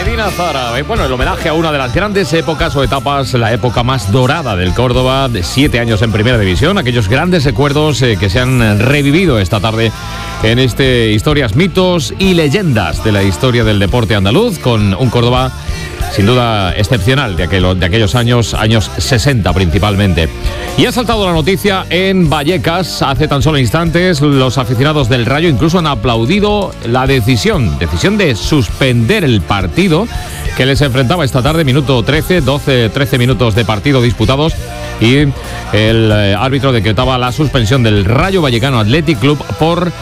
Medina Zara. Bueno, el homenaje a una de las grandes épocas o etapas, la época más dorada del Córdoba, de 7 años en Primera División, aquellos grandes recuerdos que se han revivido esta tarde en Historias, mitos y leyendas de la historia del deporte andaluz, con un Córdoba sin duda excepcional de aquellos años 60 principalmente. Y ha saltado la noticia en Vallecas hace tan solo instantes. Los aficionados del Rayo incluso han aplaudido la decisión de suspender el partido que les enfrentaba esta tarde, minuto 13 minutos de partido disputados, y el árbitro decretaba la suspensión del Rayo Vallecano Athletic Club por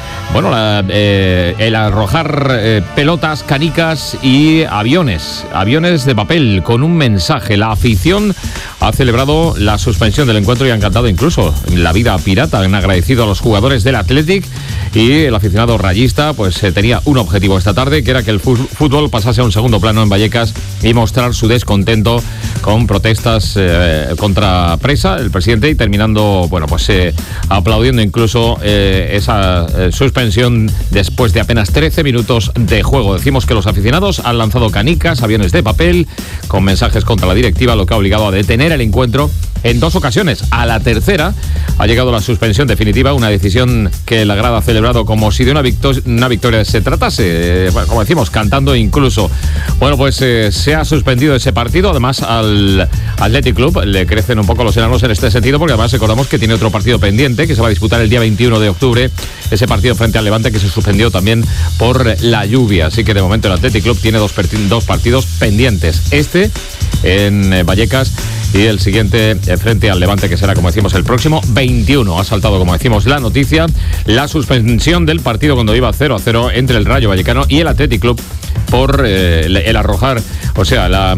el arrojar pelotas, canicas y aviones de papel con un mensaje. La afición ha celebrado la suspensión del encuentro y han cantado incluso la vida pirata. Han agradecido a los jugadores del Athletic, y el aficionado rayista tenía un objetivo esta tarde, que era que el fútbol pasase a un segundo plano en Vallecas y mostrar su descontento con protestas contra Presa, el presidente, y terminando aplaudiendo incluso esa suspensión después de apenas 13 minutos de juego. Decimos que los aficionados han lanzado canicas, aviones de papel con mensajes contra la directiva, lo que ha obligado a detener el encuentro en 2 ocasiones. A la tercera ha llegado la suspensión definitiva, una decisión que la grada ha celebrado como si de una victoria se tratase, como decimos, cantando incluso. Se ha suspendido ese partido. Además, al Athletic Club le crecen un poco los enanos en este sentido, porque además recordamos que tiene otro partido pendiente que se va a disputar el día 21 de octubre, ese partido frente al Levante, que se suspendió también por la lluvia. Así que de momento el Athletic Club tiene dos partidos pendientes, este en Vallecas y el siguiente frente al Levante, que será, como decimos, el próximo 21. Ha saltado, como decimos, la noticia, la suspensión del partido cuando iba 0-0 entre el Rayo Vallecano y el Athletic Club por el arrojar, la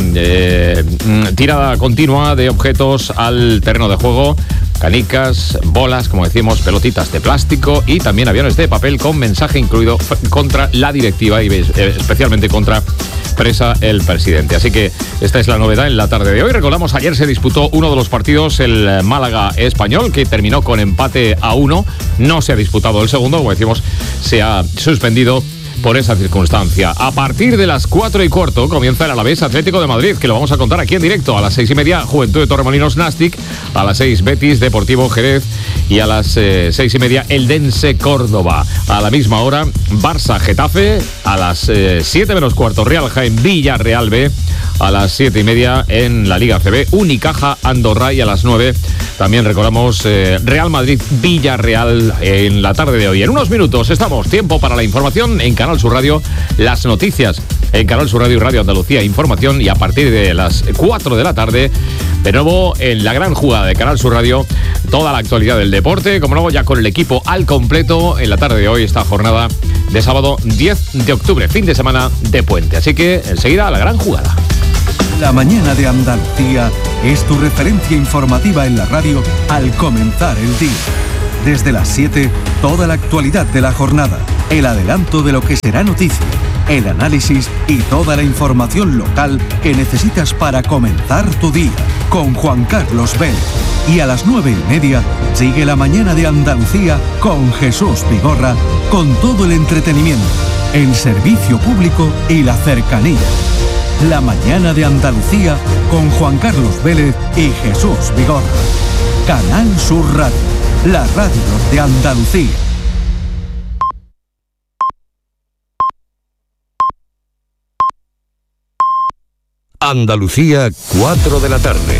tirada continua de objetos al terreno de juego, canicas, bolas, como decimos, pelotitas de plástico y también aviones de papel con mensaje incluido contra la directiva y especialmente contra Presa, el presidente. Así que esta es la novedad en la tarde de hoy. Recordamos, ayer se disputó uno de los partidos, el Málaga Español, que terminó con empate a 1. No se ha disputado el segundo, como decimos, se ha suspendido por esa circunstancia. A partir de las 4:15 comienza el Alavés Atlético de Madrid, que lo vamos a contar aquí en directo. A las 6:30, Juventud de Torremolinos Nastic. A las 6, Betis Deportivo Jerez. Y a las 6:30, Eldense Córdoba. A la misma hora, Barça Getafe. A las 7:15, Real Jaén Villarreal B. A las 7:30 en la Liga CB, Unicaja Andorra. Y a las 9 también recordamos Real Madrid Villarreal en la tarde de hoy. En unos minutos estamos, tiempo para la información en Canal Sur Radio, las noticias en Canal Sur Radio y Radio Andalucía Información, y a partir de las 4 de la tarde, de nuevo en la gran jugada de Canal Sur Radio, toda la actualidad del deporte, como luego ya con el equipo al completo en la tarde de hoy, esta jornada de sábado 10 de octubre, fin de semana de puente. Así que enseguida la gran jugada. La mañana de Andalucía es tu referencia informativa en la radio al comenzar el día. Desde las 7, toda la actualidad de la jornada, el adelanto de lo que será noticia, el análisis y toda la información local que necesitas para comenzar tu día, con Juan Carlos Vélez. Y a las 9:30 sigue la mañana de Andalucía con Jesús Vigorra, con todo el entretenimiento, el servicio público y la cercanía. La mañana de Andalucía con Juan Carlos Vélez y Jesús Vigorra. Canal Sur Radio, la radio de Andalucía. Andalucía, 4 de la tarde.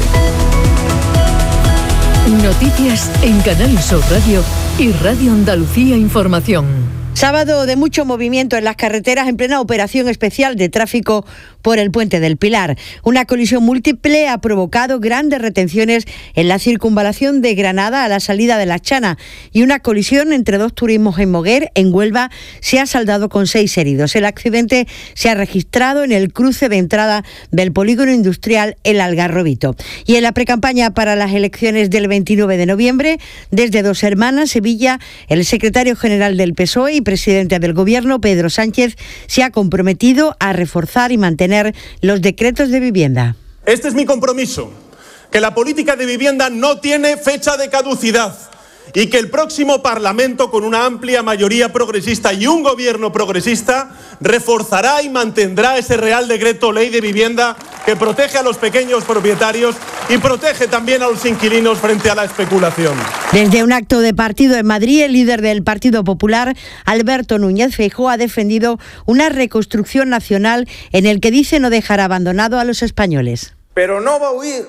Noticias en Canal Sur Radio y Radio Andalucía Información. Sábado de mucho movimiento en las carreteras en plena operación especial de tráfico por el Puente del Pilar. Una colisión múltiple ha provocado grandes retenciones en la circunvalación de Granada a la salida de La Chana, y una colisión entre 2 turismos en Moguer, en Huelva, se ha saldado con 6 heridos. El accidente se ha registrado en el cruce de entrada del polígono industrial El Algarrobito. Y en la precampaña para las elecciones del 29 de noviembre, desde Dos Hermanas, Sevilla, el secretario general del PSOE y presidente del Gobierno, Pedro Sánchez, se ha comprometido a reforzar y mantener los decretos de vivienda. Este es mi compromiso, que la política de vivienda no tiene fecha de caducidad y que el próximo Parlamento, con una amplia mayoría progresista y un gobierno progresista, reforzará y mantendrá ese Real Decreto Ley de Vivienda que protege a los pequeños propietarios y protege también a los inquilinos frente a la especulación. Desde un acto de partido en Madrid, el líder del Partido Popular, Alberto Núñez Feijóo, ha defendido una reconstrucción nacional en el que dice no dejar abandonado a los españoles. Pero no va a huir,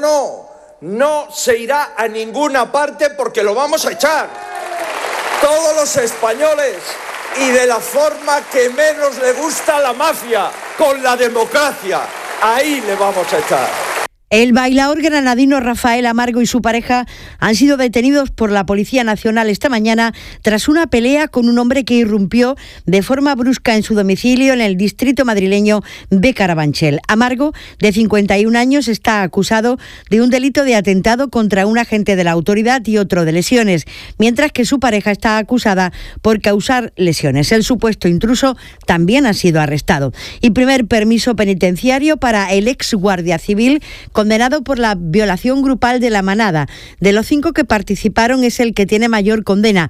no se irá a ninguna parte porque lo vamos a echar. Todos los españoles, y de la forma que menos le gusta a la mafia, con la democracia, ahí le vamos a echar. El bailaor granadino Rafael Amargo y su pareja han sido detenidos por la Policía Nacional esta mañana tras una pelea con un hombre que irrumpió de forma brusca en su domicilio en el distrito madrileño de Carabanchel. Amargo, de 51 años, está acusado de un delito de atentado contra un agente de la autoridad y otro de lesiones, mientras que su pareja está acusada por causar lesiones. El supuesto intruso también ha sido arrestado. Y primer permiso penitenciario para el ex guardia civil condenado por la violación grupal de La Manada. De los 5 que participaron es el que tiene mayor condena,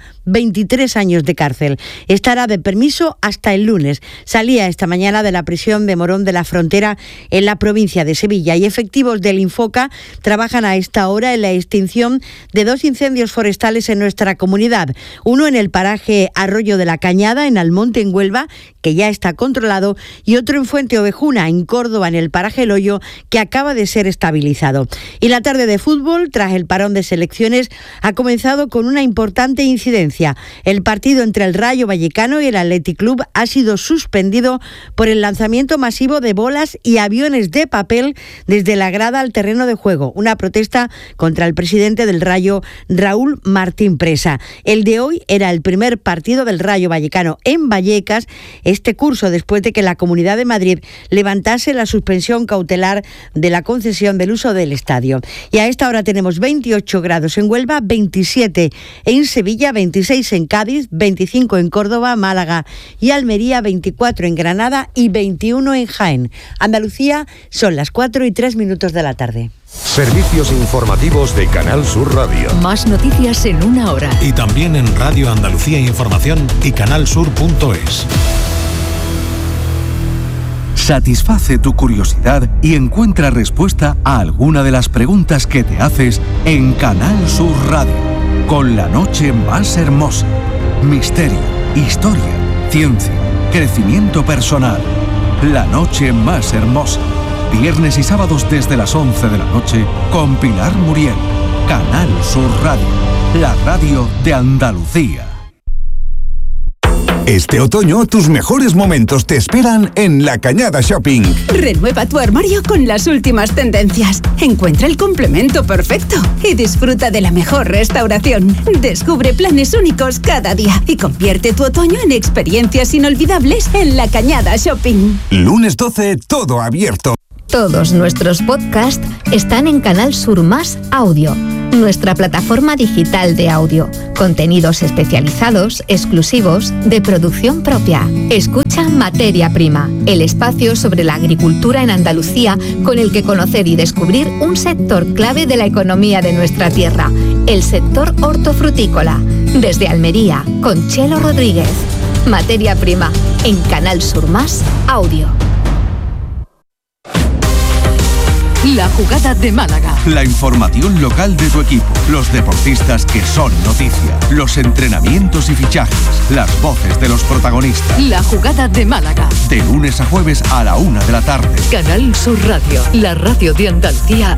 23 años de cárcel. Estará de permiso hasta el lunes. Salía esta mañana de la prisión de Morón de la Frontera en la provincia de Sevilla y efectivos del Infoca trabajan a esta hora en la extinción de 2 incendios forestales en nuestra comunidad. Uno en el paraje Arroyo de la Cañada, en Almonte, en Huelva, que ya está controlado, y otro en Fuente Ovejuna, en Córdoba, en el paraje El Hoyo, que acaba de ser estabilizado. Y la tarde de fútbol, tras el parón de selecciones, ha comenzado con una importante incidencia. El partido entre el Rayo Vallecano y el Athletic Club ha sido suspendido por el lanzamiento masivo de bolas y aviones de papel desde la grada al terreno de juego. Una protesta contra el presidente del Rayo, Raúl Martín Presa. El de hoy era el primer partido del Rayo Vallecano en Vallecas este curso, después de que la Comunidad de Madrid levantase la suspensión cautelar de la concesión del uso del estadio. Y a esta hora tenemos 28 grados en Huelva, 27 en Sevilla, 26 en Cádiz, 25 en Córdoba, Málaga y Almería, 24 en Granada y 21 en Jaén. Andalucía, son las 4:03 de la tarde. Servicios informativos de Canal Sur Radio. Más noticias en una hora. Y también en Radio Andalucía Información y canalsur.es. Satisface tu curiosidad y encuentra respuesta a alguna de las preguntas que te haces en Canal Sur Radio. Con la noche más hermosa. Misterio, historia, ciencia, crecimiento personal. La noche más hermosa. Viernes y sábados desde las 11 de la noche con Pilar Muriel. Canal Sur Radio. La radio de Andalucía. Este otoño, tus mejores momentos te esperan en La Cañada Shopping. Renueva tu armario con las últimas tendencias. Encuentra el complemento perfecto y disfruta de la mejor restauración. Descubre planes únicos cada día y convierte tu otoño en experiencias inolvidables en La Cañada Shopping. Lunes 12, todo abierto. Todos nuestros podcasts están en Canal Sur Más Audio, nuestra plataforma digital de audio. Contenidos especializados, exclusivos, de producción propia. Escucha Materia Prima, el espacio sobre la agricultura en Andalucía con el que conocer y descubrir un sector clave de la economía de nuestra tierra, el sector hortofrutícola. Desde Almería, con Chelo Rodríguez. Materia Prima, en Canal Sur Más Audio. La jugada de Málaga. La información local de tu equipo, los deportistas que son noticia, los entrenamientos y fichajes, las voces de los protagonistas. La jugada de Málaga. De lunes a jueves a la 1 de la tarde. Canal Sur Radio, la radio de Andalucía